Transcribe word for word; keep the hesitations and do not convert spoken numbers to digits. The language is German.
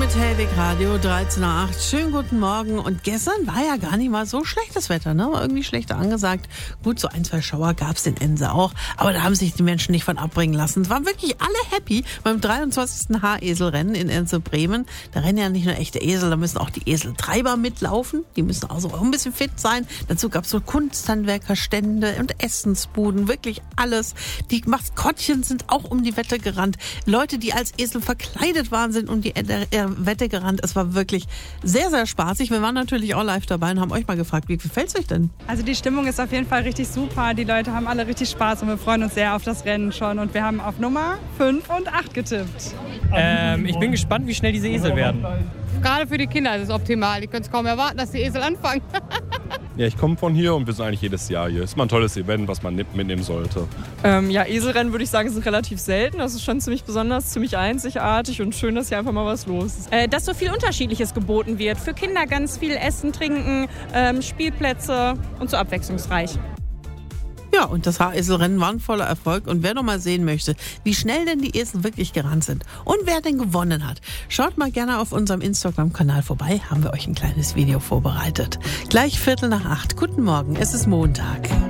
Hellwig Radio dreizehn Uhr acht. Schönen guten Morgen. Und gestern war ja gar nicht mal so schlechtes Wetter, ne? War irgendwie schlechter angesagt. Gut, so ein, zwei Schauer gab's in Ense auch. Aber da haben sich die Menschen nicht von abbringen lassen. Es waren wirklich alle happy beim dreiundzwanzigsten Hareselrennen in Ense-Bremen. Da rennen ja nicht nur echte Esel, da müssen auch die Eseltreiber mitlaufen. Die müssen also auch ein bisschen fit sein. Dazu gab's so Kunsthandwerkerstände und Essensbuden. Wirklich alles. Die Maskottchen sind auch um die Wette gerannt. Leute, die als Esel verkleidet waren, sind um die Wette gerannt. Es war wirklich sehr, sehr spaßig. Wir waren natürlich auch live dabei und haben euch mal gefragt, wie gefällt es euch denn? Also die Stimmung ist auf jeden Fall richtig super. Die Leute haben alle richtig Spaß und wir freuen uns sehr auf das Rennen schon. Und wir haben auf Nummer fünf und acht getippt. Ähm, ich bin gespannt, wie schnell diese Esel werden. Gerade für die Kinder ist es optimal. Die können es kaum erwarten, dass die Esel anfangen. Ja, ich komme von hier und wir sind eigentlich jedes Jahr hier. Ist mal ein tolles Event, was man mitnehmen sollte. Ähm, ja, Eselrennen würde ich sagen, sind relativ selten. Das ist schon ziemlich besonders, ziemlich einzigartig und schön, dass hier einfach mal was los ist. Äh, dass so viel Unterschiedliches geboten wird. Für Kinder ganz viel Essen, Trinken, ähm, Spielplätze und so abwechslungsreich. Ja, und das Hareselrennen war ein voller Erfolg. Und wer noch mal sehen möchte, wie schnell denn die Esel wirklich gerannt sind und wer denn gewonnen hat, schaut mal gerne auf unserem Instagram-Kanal vorbei. Haben wir euch ein kleines Video vorbereitet. Gleich Viertel nach acht. Guten Morgen, es ist Montag.